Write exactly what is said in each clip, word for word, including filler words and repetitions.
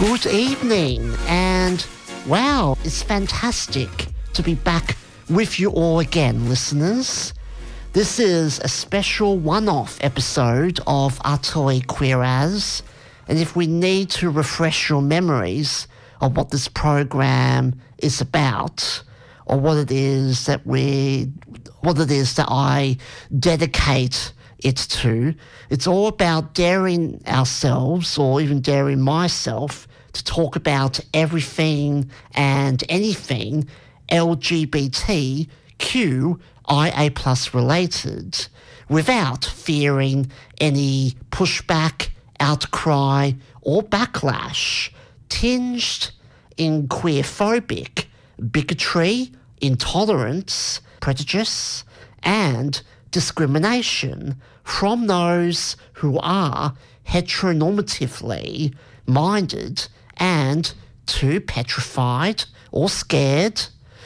Good evening, and wow, it's fantastic to be back with you all again, listeners. This is a special one-off episode of Utterly Queer As, and if we need to refresh your memories of what this program is about, or what it is that we, what it is that I dedicate it to, it's all about daring ourselves, or even daring myself, to talk about everything and anything L G B T Q I A plus related, without fearing any pushback, outcry, or backlash tinged in queerphobic bigotry, intolerance, prejudice, and discrimination from those who are heteronormatively minded and too petrified or scared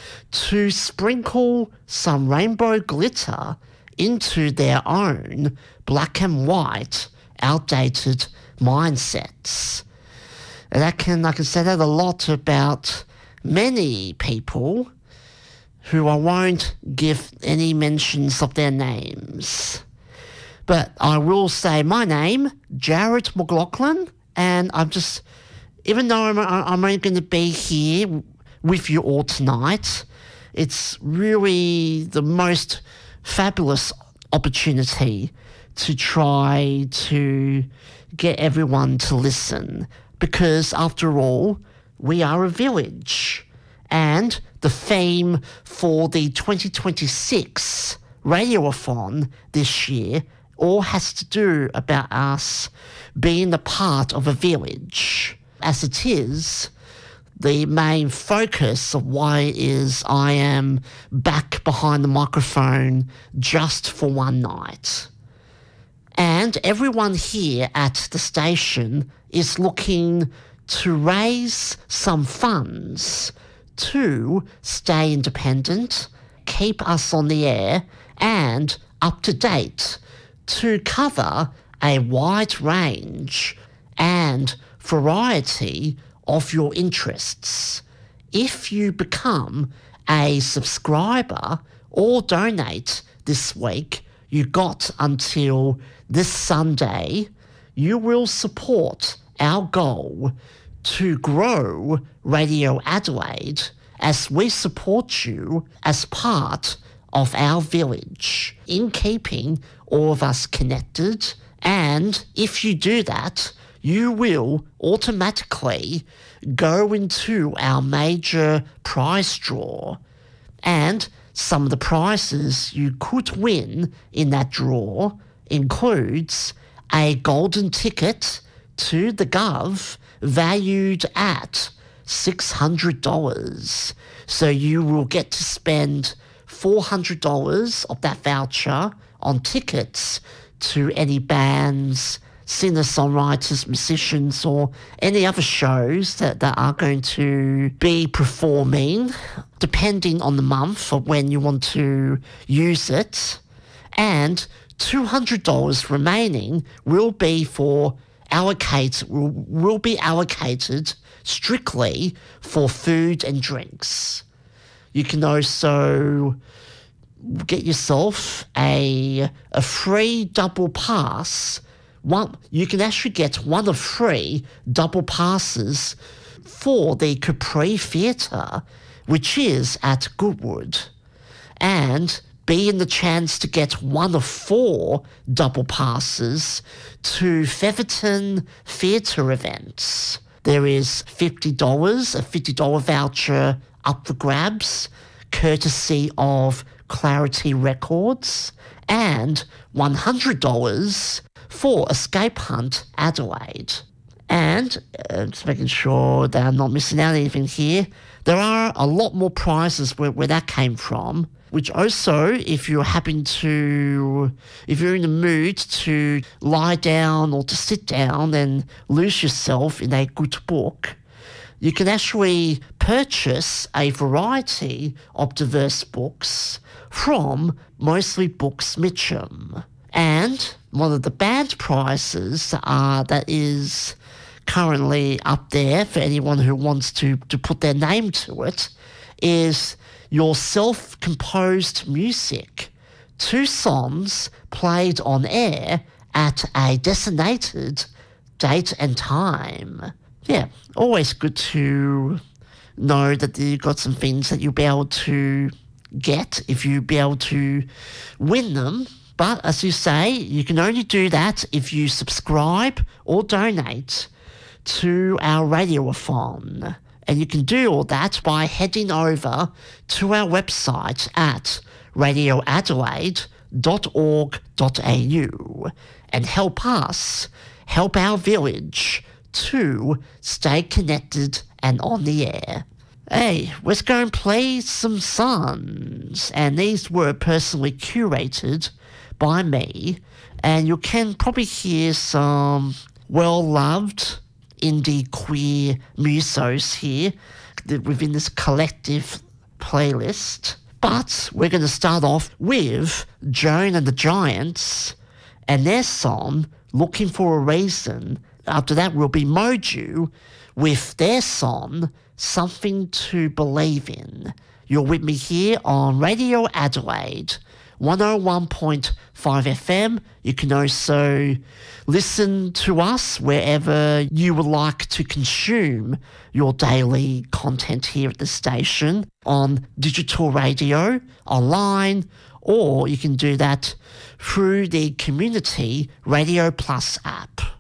to sprinkle some rainbow glitter into their own black and white, outdated mindsets. And I can, I can say that a lot about many people who I won't give any mentions of their names. But I will say my name, Jared McLaughlin, and I'm just, even though I'm, I'm only going to be here with you all tonight, it's really the most fabulous opportunity to try to get everyone to listen, because after all, we are a village, and the theme for the twenty twenty-six Radiothon this year all has to do about us being a part of a village. As it is, the main focus of why is I am back behind the microphone just for one night. And everyone here at the station is looking to raise some funds to stay independent, keep us on the air and up to date, to cover a wide range and variety of your interests. If you become a subscriber or donate this week, you got until this Sunday, you will support our goal to grow Radio Adelaide as we support you as part of our village, in keeping all of us connected. And if you do that, you will automatically go into our major prize draw. And some of the prizes you could win in that draw includes a golden ticket to the Gov valued at six hundred dollars. So you will get to spend four hundred dollars of that voucher on tickets to any bands, singer-songwriters, musicians, or any other shows that, that are going to be performing, depending on the month of when you want to use it. And two hundred dollars remaining will be for allocate will, will be allocated strictly for food and drinks. You can also get yourself a a free double pass. One, you can actually get one of three double passes for the Capri Theatre, which is at Goodwood, and be in the chance to get one of four double passes to Featherton Theatre events. There is fifty dollars, a fifty dollars voucher up for grabs, courtesy of Clarity Records, and one hundred dollars for Escape Hunt Adelaide. And uh, just making sure that I'm not missing out anything here, there are a lot more prizes where, where that came from, which also, if you're happen to, if you're in the mood to lie down or to sit down and lose yourself in a good book, you can actually purchase a variety of diverse books from Mostly Books Mitcham. And one of the band prizes uh, that is currently up there for anyone who wants to, to put their name to it is your self-composed music. Two songs played on air at a designated date and time. Yeah, always good to know that you've got some things that you'll be able to get if you be able to win them. But as you say, you can only do that if you subscribe or donate to our radiothon. And you can do all that by heading over to our website at radio adelaide dot org dot a u and help us help our village to stay connected and on the air. Hey, let's go and play some songs. And these were personally curated by me. And you can probably hear some well-loved indie queer musos here within this collective playlist. But we're going to start off with Joan and the Giants and their song, Looking for a Reason. After that will be Moju with their song, Something to Believe In. You're with me here on Radio Adelaide, one oh one point five F M. You can also listen to us wherever you would like to consume your daily content here at the station, on digital radio, online, or you can do that through the Community Radio Plus app.